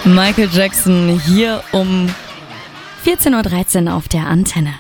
Michael Jackson hier um 14.13 Uhr auf der Antenne.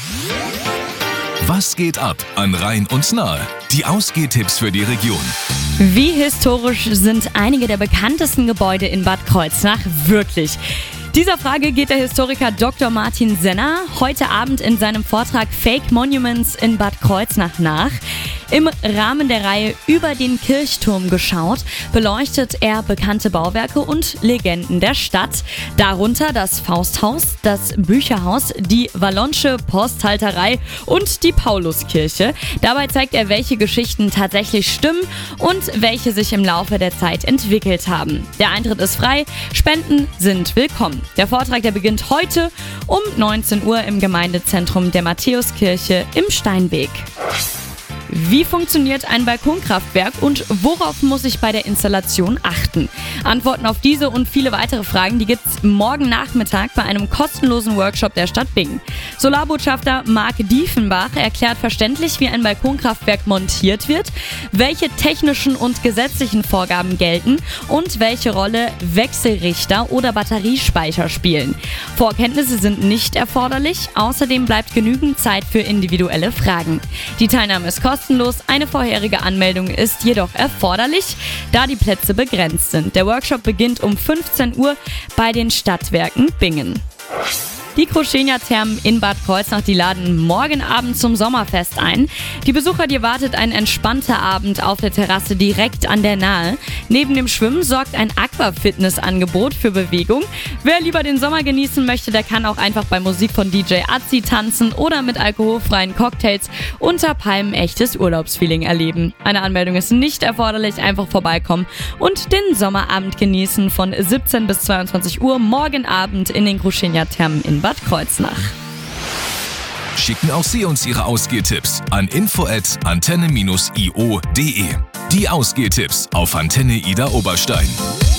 Was geht ab an Rhein und Nahe? Die Ausgehtipps für die Region. Wie historisch sind einige der bekanntesten Gebäude in Bad Kreuznach wirklich? Dieser Frage geht der Historiker Dr. Martin Senner heute Abend in seinem Vortrag Fake Monuments in Bad Kreuznach nach. Im Rahmen der Reihe Über den Kirchturm geschaut beleuchtet er bekannte Bauwerke und Legenden der Stadt, darunter das Fausthaus, das Bücherhaus, die Wallonsche Posthalterei und die Pauluskirche. Dabei zeigt er, welche Geschichten tatsächlich stimmen und welche sich im Laufe der Zeit entwickelt haben. Der Eintritt ist frei, Spenden sind willkommen. Der Vortrag, der beginnt heute um 19 Uhr im Gemeindezentrum der Matthäuskirche im Steinweg. Wie funktioniert ein Balkonkraftwerk und worauf muss ich bei der Installation achten? Antworten auf diese und viele weitere Fragen, die gibt's morgen Nachmittag bei einem kostenlosen Workshop der Stadt Bingen. Solarbotschafter Marc Diefenbach erklärt verständlich, wie ein Balkonkraftwerk montiert wird, welche technischen und gesetzlichen Vorgaben gelten und welche Rolle Wechselrichter oder Batteriespeicher spielen. Vorkenntnisse sind nicht erforderlich, außerdem bleibt genügend Zeit für individuelle Fragen. Die Teilnahme ist kostenlos, eine vorherige Anmeldung ist jedoch erforderlich, da die Plätze begrenzt sind. Der Workshop beginnt um 15 Uhr bei den Stadtwerken Bingen. Die Kruschenia-Thermen in Bad Kreuznach, die laden morgen Abend zum Sommerfest ein. Die Besucher, die erwartet ein entspannter Abend auf der Terrasse direkt an der Nahe. Neben dem Schwimmen sorgt ein Aquafitness-Angebot für Bewegung. Wer lieber den Sommer genießen möchte, der kann auch einfach bei Musik von DJ Azzi tanzen oder mit alkoholfreien Cocktails unter Palmen echtes Urlaubsfeeling erleben. Eine Anmeldung ist nicht erforderlich, einfach vorbeikommen und den Sommerabend genießen von 17 bis 22 Uhr morgen Abend in den Kruschenia-Thermen in Bad Kreuznach. Schicken auch Sie uns Ihre Ausgehtipps an info@antenne-io.de. Die Ausgehtipps auf Antenne Ida Oberstein.